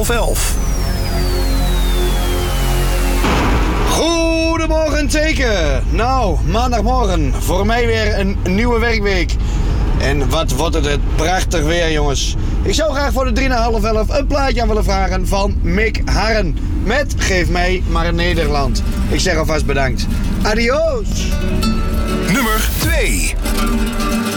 11:30. Goedemorgen teken. Nou, maandagmorgen. Voor mij weer een nieuwe werkweek. En wat wordt het prachtig weer, jongens. Ik zou graag voor de 11:03 een plaatje aan willen vragen van Mick Harren. Met Geef mij maar Nederland. Ik zeg alvast bedankt. Adios. Nummer 2.